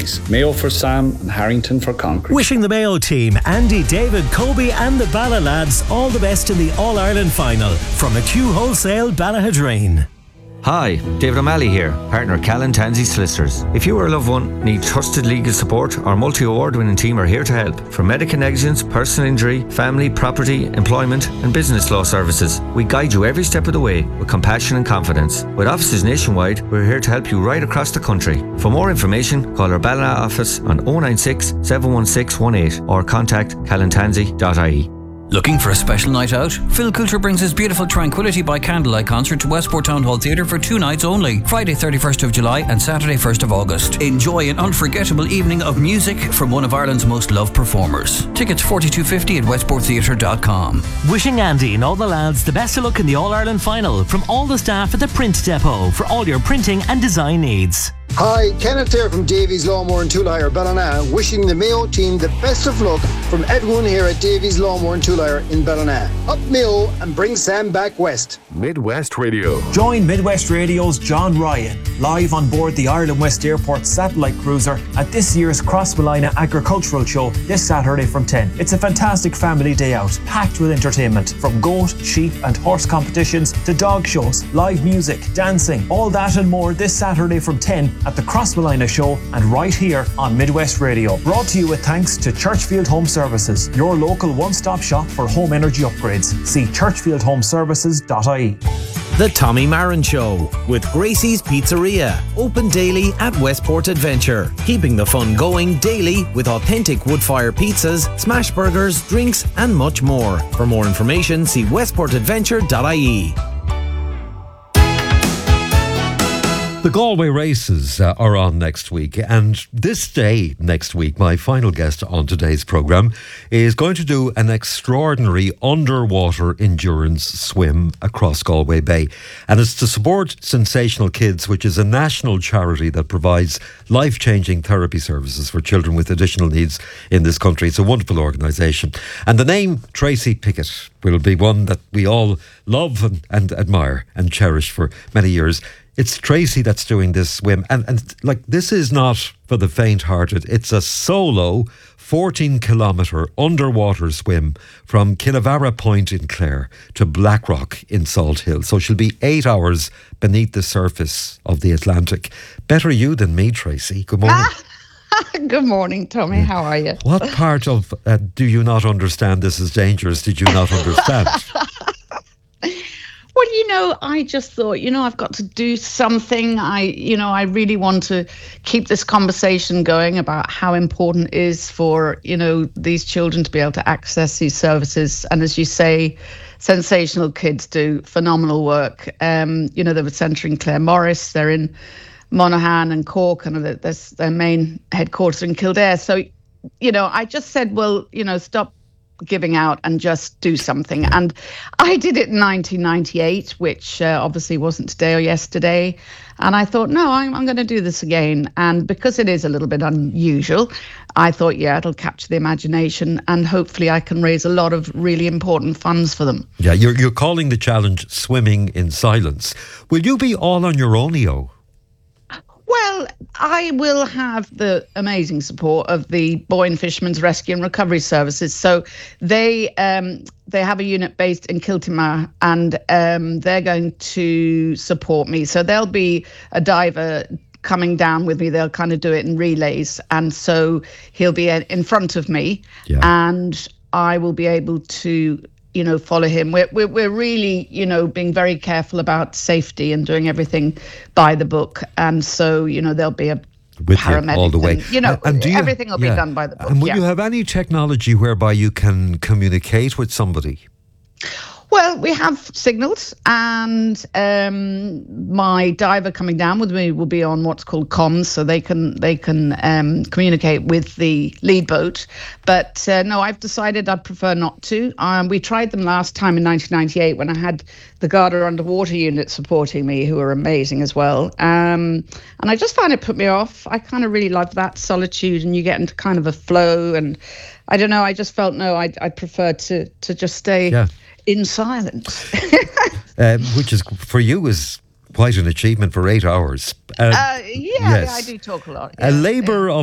Mary's, Mayo for Sam and Harrington for Concrete. Wishing the Mayo team, Andy, David, Kobe and the Balla lads all the best in the All-Ireland final from McHugh Wholesale, Ballaghadrain. Hi, David O'Malley here, partner Callan Tansey Solicitors. If you or a loved one need trusted legal support, our multi-award-winning team are here to help. From medical negligence, personal injury, family, property, employment and business law services, we guide you every step of the way with compassion and confidence. With offices nationwide, we're here to help you right across the country. For more information, call our Ballina office on 096 716 18 or contact callantansey.ie. Looking for a special night out? Phil Coulter brings his beautiful Tranquility by Candlelight concert to Westport Town Hall Theatre for 2 nights only, Friday 31st of July and Saturday 1st of August. Enjoy an unforgettable evening of music from one of Ireland's most loved performers. Tickets $42.50 at westporttheatre.com. Wishing Andy and all the lads the best of luck in the All-Ireland final from all the staff at the Print Depot for all your printing and design needs. Hi, Kenneth here from Davies Lawnmower and Tool Hire, Ballina, wishing the Mayo team the best of luck from everyone here at Davies Lawnmower and Tool Hire in Ballina. Up Mayo and bring Sam back west. Midwest Radio. Join Midwest Radio's John Ryan live on board the Ireland West Airport satellite cruiser at this year's Crossmolina Agricultural Show this Saturday from 10. It's a fantastic family day out, packed with entertainment from goat, sheep and horse competitions to dog shows, live music, dancing, all that and more this Saturday from 10 at the Crossmolina Show and right here on Midwest Radio. Brought to you with thanks to Churchfield Home Services, your local one-stop shop for home energy upgrades. See churchfieldhomeservices.ie. The Tommy Marin Show with Gracie's Pizzeria, open daily at Westport Adventure, keeping the fun going daily with authentic wood-fire pizzas, smash burgers, drinks and much more. For more information, see westportadventure.ie. The Galway races are on next week, and this day next week, my final guest on today's programme is going to do an extraordinary underwater endurance swim across Galway Bay. And it's to support Sensational Kids, which is a national charity that provides life-changing therapy services for children with additional needs in this country. It's a wonderful organisation. And the name Tracy Pickett will be one that we all love and admire and cherish for many years. It's Tracy that's doing this swim. And like, this is not for the faint-hearted. It's a solo 14-kilometre underwater swim from Kinnavarra Point in Clare to Blackrock in Salt Hill. So she'll be 8 hours beneath the surface of the Atlantic. Better you than me, Tracy. Good morning. Good morning, Tommy. How are you? What part of do you not understand this is dangerous did you not understand? Well, I just thought, I've got to do something. I really want to keep this conversation going about how important it is for, these children to be able to access these services. And as you say, Sensational Kids do phenomenal work. They were centering Clare Morris. They're in Monaghan and Cork, and there's their main headquarters in Kildare. So, I just said, well, stop giving out and just do something. And I did it in 1998, which obviously wasn't today or yesterday. And I thought, no, I'm going to do this again. And because it is a little bit unusual, I thought, it'll capture the imagination and hopefully I can raise a lot of really important funds for them. Yeah, you're calling the challenge Swimming in Silence. Will you be all on your own, EO? Well, I will have the amazing support of the Boyne Fishermen's Rescue and Recovery Services. So they have a unit based in Kiltimagh, and they're going to support me. So there'll be a diver coming down with me. They'll kind of do it in relays, and so he'll be in front of me, and I will be able to follow him. We're really, being very careful about safety and doing everything by the book. And so, there'll be a with paramedic all the way. And everything will be done by the book. And will you have any technology whereby you can communicate with somebody? Well, we have signals, and my diver coming down with me will be on what's called comms, so they can communicate with the lead boat. But no, I've decided I'd prefer not to. We tried them last time in 1998 when I had the Garda Underwater Unit supporting me, who are amazing as well. And I just found it put me off. I kind of really love that solitude, and you get into kind of a flow. And I don't know, I just felt I'd prefer to just stay in silence. Which is, for you, is quite an achievement for 8 hours. I do talk a lot. A labour of